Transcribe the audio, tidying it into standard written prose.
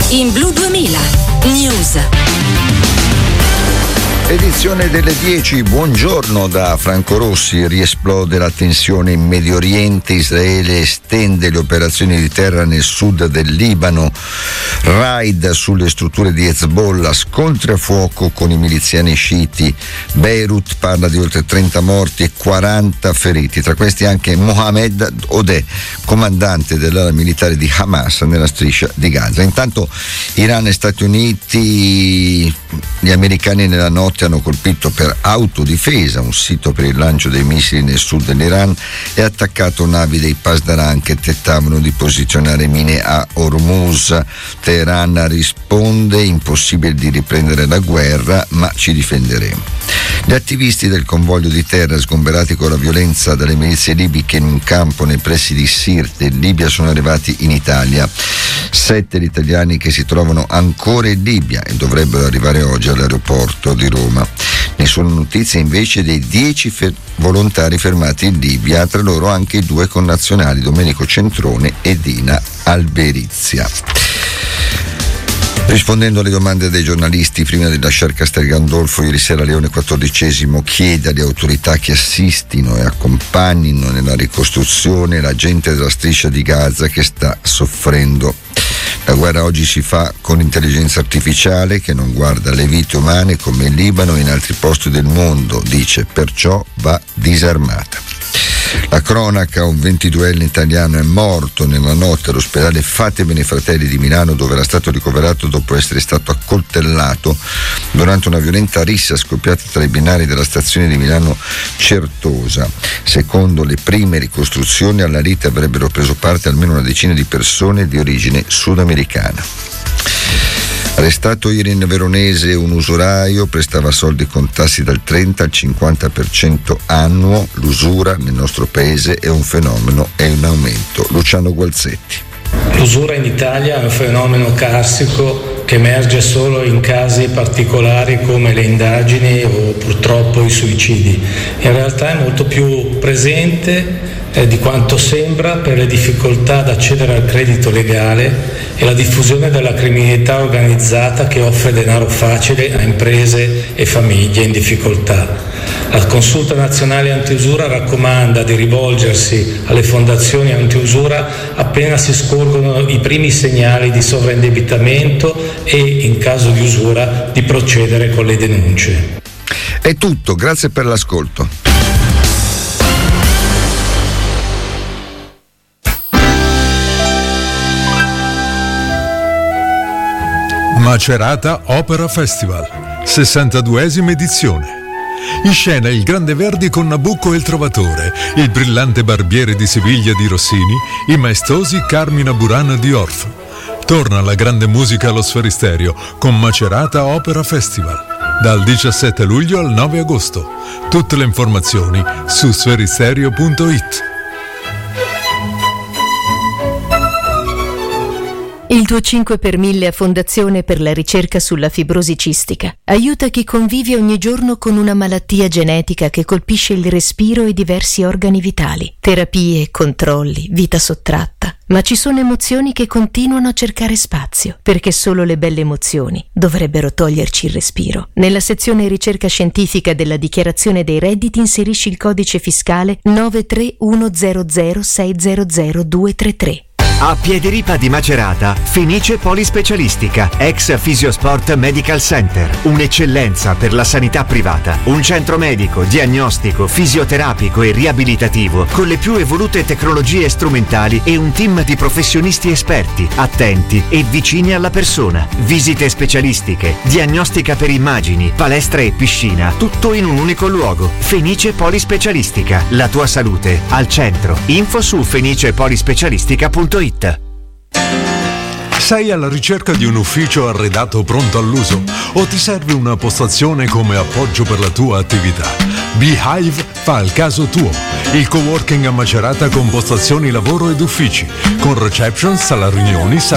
In Blu 2000 News. Edizione delle 10, buongiorno da Franco Rossi. Riesplode la tensione in Medio Oriente, Israele estende le operazioni di terra nel sud del Libano, raid sulle strutture di Hezbollah, scontri a fuoco con i miliziani sciiti, Beirut parla di oltre 30 morti e 40 feriti, tra questi anche Mohamed Odeh, comandante dell'ala militare di Hamas nella striscia di Gaza. Intanto Iran e Stati Uniti, gli americani nella notte hanno colpito per autodifesa un sito per il lancio dei missili nel sud dell'Iran e attaccato navi dei Pasdaran che tentavano di posizionare mine a Hormuz. Teheran risponde: impossibile di riprendere la guerra, ma ci difenderemo. Gli attivisti del convoglio di terra, sgomberati con la violenza dalle milizie libiche in un campo nei pressi di Sirte in Libia, sono arrivati in Italia. 7 gli italiani che si trovano ancora in Libia e dovrebbero arrivare oggi all'aeroporto di Roma. Nessuna notizia invece dei 10 volontari fermati in Libia, tra loro anche i 2 connazionali Domenico Centrone e Dina Alberizia. Rispondendo alle domande dei giornalisti prima di lasciare Castel Gandolfo, ieri sera Leone XIV chiede alle autorità che assistino e accompagnino nella ricostruzione la gente della striscia di Gaza che sta soffrendo. La guerra oggi si fa con intelligenza artificiale che non guarda le vite umane come in Libano e in altri posti del mondo, dice, perciò va disarmata. La cronaca: un 22enne italiano è morto nella notte all'ospedale Fatemene Fratelli di Milano, dove era stato ricoverato dopo essere stato accoltellato durante una violenta rissa scoppiata tra i binari della stazione di Milano Certosa. Secondo le prime ricostruzioni, alla lite avrebbero preso parte almeno una decina di persone di origine sudamericana. Arrestato ieri in Veronese un usuraio, prestava soldi con tassi dal 30 al 50% annuo. L'usura nel nostro paese è un fenomeno e in aumento. Luciano Gualzetti. L'usura in Italia è un fenomeno carsico che emerge solo in casi particolari come le indagini o purtroppo i suicidi. In realtà è molto più presente di quanto sembra per le difficoltà ad accedere al credito legale e la diffusione della criminalità organizzata che offre denaro facile a imprese e famiglie in difficoltà. La Consulta Nazionale Antiusura raccomanda di rivolgersi alle fondazioni antiusura appena si scorgono i primi segnali di sovraindebitamento e, in caso di usura, di procedere con le denunce. È tutto, grazie per l'ascolto. Macerata Opera Festival, 62esima edizione. In scena il Grande Verdi con Nabucco e il Trovatore, il brillante Barbiere di Siviglia di Rossini, i maestosi Carmina Burana di Orff. Torna la grande musica allo Sferisterio con Macerata Opera Festival, dal 17 luglio al 9 agosto. Tutte le informazioni su sferisterio.it. Il tuo 5 per 1000 a Fondazione per la ricerca sulla fibrosi cistica aiuta chi convive ogni giorno con una malattia genetica che colpisce il respiro e diversi organi vitali. Terapie, controlli, vita sottratta. Ma ci sono emozioni che continuano a cercare spazio, perché solo le belle emozioni dovrebbero toglierci il respiro. Nella sezione ricerca scientifica della dichiarazione dei redditi inserisci il codice fiscale 93100600233. A Piediripa di Macerata, Fenice Polispecialistica, ex Fisiosport Medical Center. Un'eccellenza per la sanità privata. Un centro medico, diagnostico, fisioterapico e riabilitativo con le più evolute tecnologie strumentali e un team di professionisti esperti, attenti e vicini alla persona. Visite specialistiche, diagnostica per immagini, palestra e piscina, tutto in un unico luogo. Fenice Polispecialistica, la tua salute al centro. Info su fenicepolispecialistica.it. Sei alla ricerca di un ufficio arredato pronto all'uso o ti serve una postazione come appoggio per la tua attività? Beehive fa il caso tuo. Il coworking a Macerata con postazioni lavoro ed uffici, con reception, sala riunioni,